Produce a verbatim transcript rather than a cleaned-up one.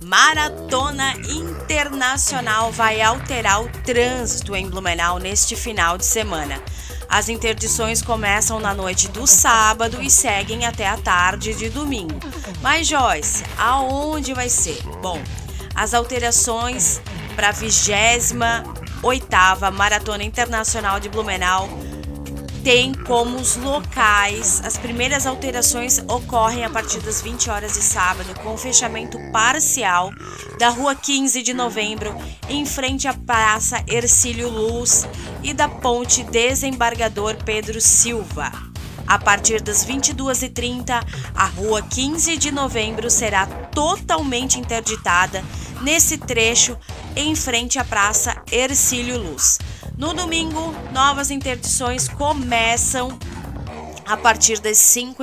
Maratona Internacional vai alterar o trânsito em Blumenau neste final de semana. As interdições começam na noite do sábado e seguem até a tarde de domingo. Mas, Joyce, aonde vai ser? Bom, as alterações para a vigésima oitava Maratona Internacional de Blumenau tem como os locais. As primeiras alterações ocorrem a partir das vinte horas de sábado, com o fechamento parcial da Rua quinze de Novembro, em frente à Praça Hercílio Luz, e da Ponte Desembargador Pedro Silva. A partir das vinte e duas e trinta, a Rua quinze de Novembro será totalmente interditada nesse trecho em frente à Praça Hercílio Luz. No domingo, novas interdições começam a partir das cinco